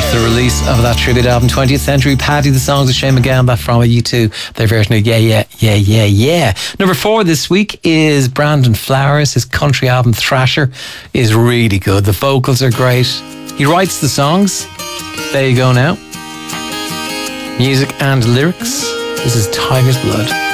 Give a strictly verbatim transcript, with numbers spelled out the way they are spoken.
The release of that tribute album, twentieth Century Paddy. The songs of Shane MacGowan, that from U two, their version of Yeah, Yeah, Yeah, Yeah, Yeah. Number four this week is Brandon Flowers. His country album Thrasher is really good. The vocals are great. He writes the songs. There you go now. Music and lyrics. This is Tiger's Blood.